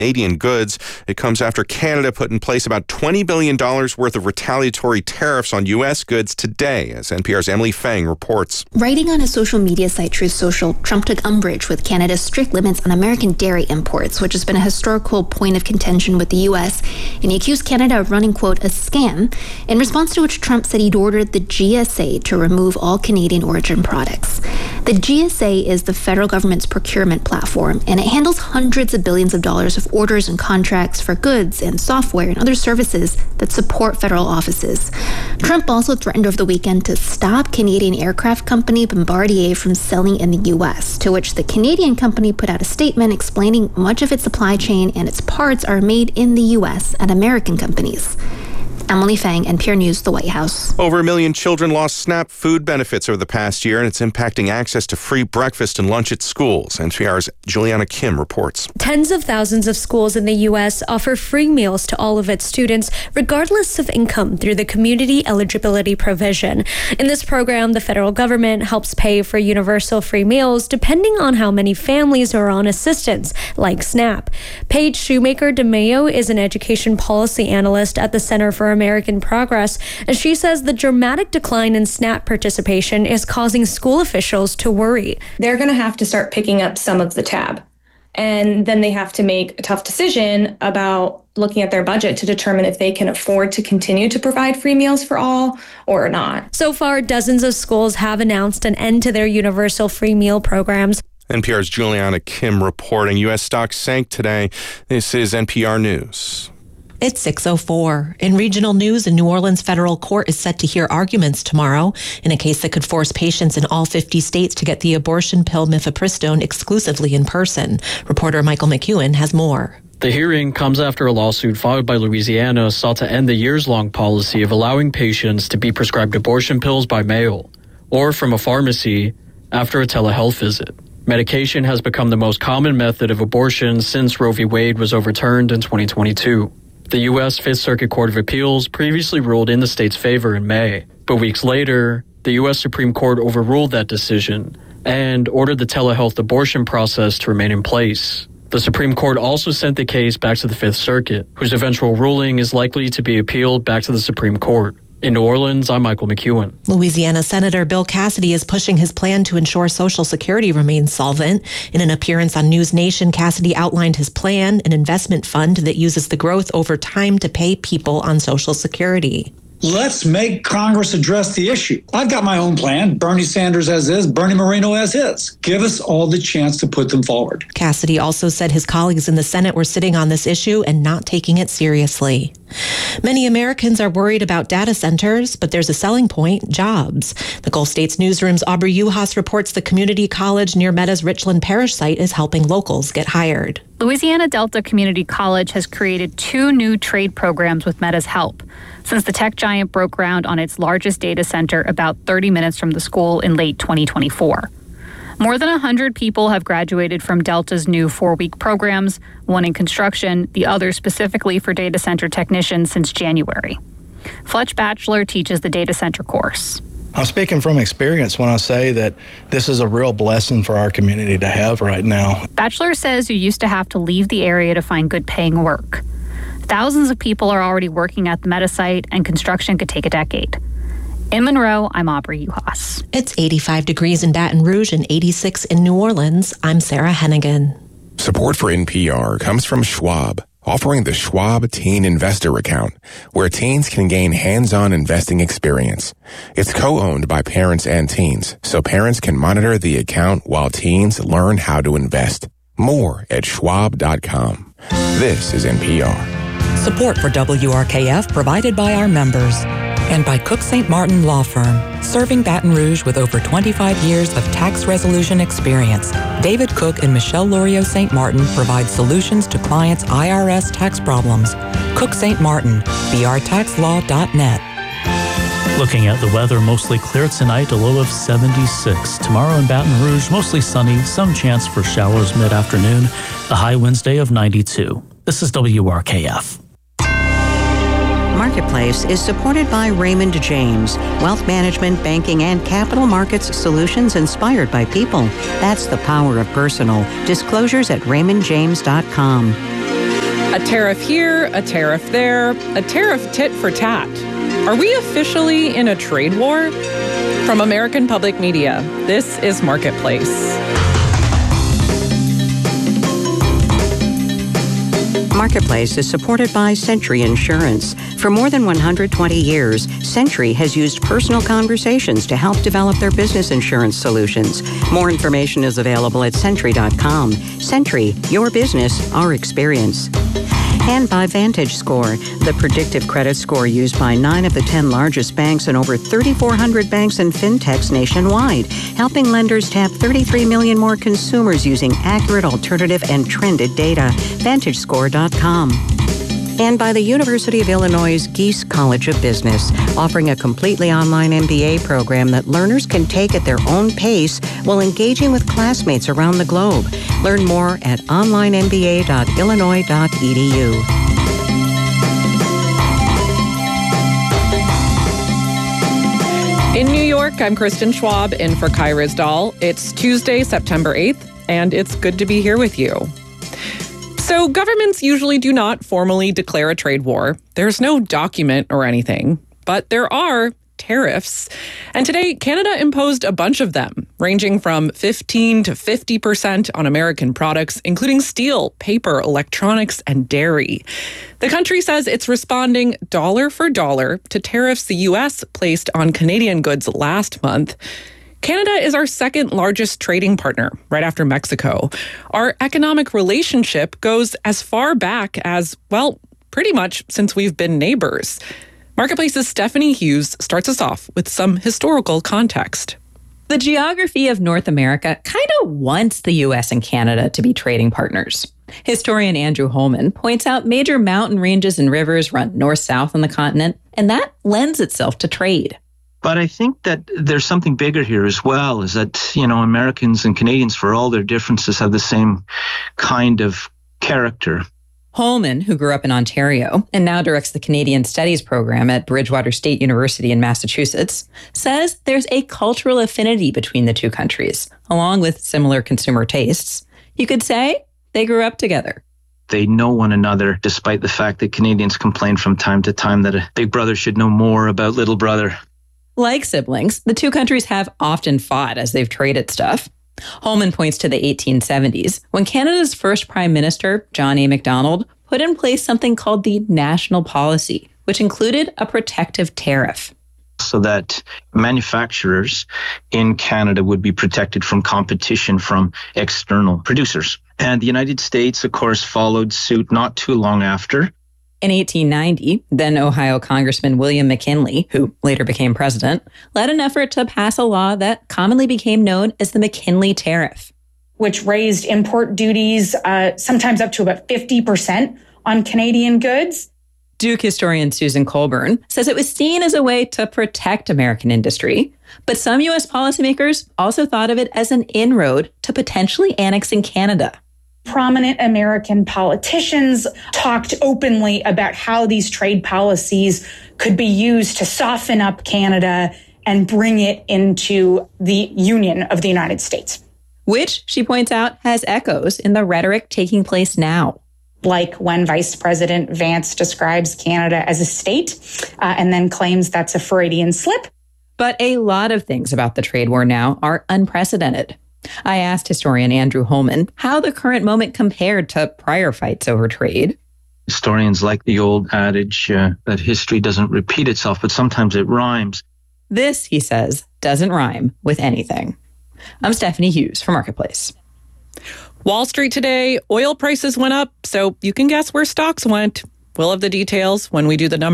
Canadian goods. It comes after Canada put in place about $20 billion worth of retaliatory tariffs on U.S. goods today, as NPR's Emily Fang reports. Writing on his social media site Truth Social, Trump took umbrage with Canada's strict limits on American dairy imports, which has been a historical point of contention with the U.S., and he accused Canada of running, quote, a scam, in response to which Trump said he'd ordered the GSA to remove all Canadian origin products. The GSA is the federal government's procurement platform, and it handles hundreds of billions of dollars of orders and contracts for goods and software and other services that support federal offices. Trump also threatened over the weekend to stop Canadian aircraft company Bombardier from selling in the U.S., to which the Canadian company put out a statement explaining much of its supply chain and its parts are made in the U.S. at American companies. Emily Fang, NPR News, the White House. Over 1 million children lost SNAP food benefits over the past year, and it's impacting access to free breakfast and lunch at schools. NPR's Juliana Kim reports. Tens of thousands of schools in the U.S. offer free meals to all of its students, regardless of income, through the Community Eligibility Provision. In this program, the federal government helps pay for universal free meals depending on how many families are on assistance, like SNAP. Paige Shoemaker-DeMayo is an education policy analyst at the Center for American Progress, and she says the dramatic decline in SNAP participation is causing school officials to worry. They're going to have to start picking up some of the tab, and then they have to make a tough decision about looking at their budget to determine if they can afford to continue to provide free meals for all or not. So far, dozens of schools have announced an end to their universal free meal programs. NPR's Juliana Kim reporting. U.S. stocks sank today. This is NPR News. It's 6:04. In regional news, a New Orleans federal court is set to hear arguments tomorrow in a case that could force patients in all 50 states to get the abortion pill mifepristone exclusively in person. Reporter Michael McEwen has more. The hearing comes after a lawsuit filed by Louisiana sought to end the years-long policy of allowing patients to be prescribed abortion pills by mail or from a pharmacy after a telehealth visit. Medication has become the most common method of abortion since Roe v. Wade was overturned in 2022. The U.S. Fifth Circuit Court of Appeals previously ruled in the state's favor in May, but weeks later, the U.S. Supreme Court overruled that decision and ordered the telehealth abortion process to remain in place. The Supreme Court also sent the case back to the Fifth Circuit, whose eventual ruling is likely to be appealed back to the Supreme Court. In New Orleans, I'm Michael McEwen. Louisiana Senator Bill Cassidy is pushing his plan to ensure Social Security remains solvent. In an appearance on News Nation, Cassidy outlined his plan, an investment fund that uses the growth over time to pay people on Social Security. Let's make Congress address the issue. I've got my own plan. Bernie Sanders has his, Bernie Moreno has his. Give us all the chance to put them forward. Cassidy also said his colleagues in the Senate were sitting on this issue and not taking it seriously. Many Americans are worried about data centers, but there's a selling point, jobs. The Gulf States Newsroom's Aubrey Uhas reports the community college near Meta's Richland Parish site is helping locals get hired. Louisiana Delta Community College has created 2 new trade programs with Meta's help since the tech giant broke ground on its largest data center about 30 minutes from the school in late 2024. More than 100 people have graduated from Delta's new 4-week programs, one in construction, the other specifically for data center technicians since January. Fletch Batchelor teaches the data center course. I'm speaking from experience when I say that this is a real blessing for our community to have right now. Batchelor says you used to have to leave the area to find good paying work. Thousands of people are already working at the Meta site, and construction could take a decade. In Monroe, I'm Aubrey Uhas. It's 85 degrees in Baton Rouge and 86 in New Orleans. I'm Sarah Hennigan. Support for NPR comes from Schwab, offering the Schwab Teen Investor Account, where teens can gain hands-on investing experience. It's co-owned by parents and teens, so parents can monitor the account while teens learn how to invest. More at schwab.com. This is NPR. Support for WRKF provided by our members and by Cook St. Martin Law Firm, serving Baton Rouge with over 25 years of tax resolution experience. David Cook and Michelle Lorio St. Martin provide solutions to clients' IRS tax problems. Cook St. Martin, brtaxlaw.net. Looking at the weather, mostly clear tonight, a low of 76. Tomorrow in Baton Rouge, mostly sunny, some chance for showers mid-afternoon, a high Wednesday of 92. This is WRKF. Marketplace is supported by Raymond James, wealth management, banking, and capital markets solutions inspired by people. That's the power of personal. Disclosures at raymondjames.com. tariff here, a tariff there, a tariff tit for tat. Are we officially in a trade war? From American Public Media, this is Marketplace. Marketplace is supported by Century Insurance. For more than 120 years, Century has used personal conversations to help develop their business insurance solutions. More information is available at Century.com. Century, your business, our experience. And by VantageScore, the predictive credit score used by 9 of the 10 largest banks and over 3,400 banks and fintechs nationwide, helping lenders tap 33 million more consumers using accurate, alternative, and trended data. VantageScore.com. And by the University of Illinois' Geese College of Business, offering a completely online MBA program that learners can take at their own pace while engaging with classmates around the globe. Learn more at onlinemba.illinois.edu. In New York, I'm Kristen Schwab in for Kai Ryssdal. It's Tuesday, September 8th, and it's good to be here with you. So governments usually do not formally declare a trade war. There's no document or anything, but there are tariffs. And today, Canada imposed a bunch of them, ranging from 15 to 50% on American products, including steel, paper, electronics, and dairy. The country says it's responding dollar for dollar to tariffs the U.S. placed on Canadian goods last month. Canada is our second largest trading partner, right after Mexico. Our economic relationship goes as far back as, well, pretty much since we've been neighbors. Marketplace's Stephanie Hughes starts us off with some historical context. The geography of North America kind of wants the U.S. and Canada to be trading partners. Historian Andrew Holman points out major mountain ranges and rivers run north-south on the continent, and that lends itself to trade. But I think that there's something bigger here as well, is that, Americans and Canadians, for all their differences, have the same kind of character. Holman, who grew up in Ontario and now directs the Canadian Studies program at Bridgewater State University in Massachusetts, says there's a cultural affinity between the two countries, along with similar consumer tastes. You could say they grew up together. They know one another, despite the fact that Canadians complain from time to time that a big brother should know more about little brother. Like siblings, the two countries have often fought as they've traded stuff. Holman points to the 1870s, when Canada's first Prime Minister, John A. Macdonald, put in place something called the National Policy, which included a protective tariff. So that manufacturers in Canada would be protected from competition from external producers. And the United States, of course, followed suit not too long after. In 1890, then Ohio Congressman William McKinley, who later became president, led an effort to pass a law that commonly became known as the McKinley Tariff, which raised import duties sometimes up to about 50% on Canadian goods. Duke historian Susan Colburn says it was seen as a way to protect American industry, but some U.S. policymakers also thought of it as an inroad to potentially annexing Canada. Prominent American politicians talked openly about how these trade policies could be used to soften up Canada and bring it into the Union of the United States. Which, she points out, has echoes in the rhetoric taking place now. Like when Vice President Vance describes Canada as a state and then claims that's a Freudian slip. But a lot of things about the trade war now are unprecedented. I asked historian Andrew Holman how the current moment compared to prior fights over trade. Historians like the old adage that history doesn't repeat itself, but sometimes it rhymes. This, he says, doesn't rhyme with anything. I'm Stephanie Hughes for Marketplace. Wall Street today, oil prices went up, so you can guess where stocks went. We'll have the details when we do the numbers.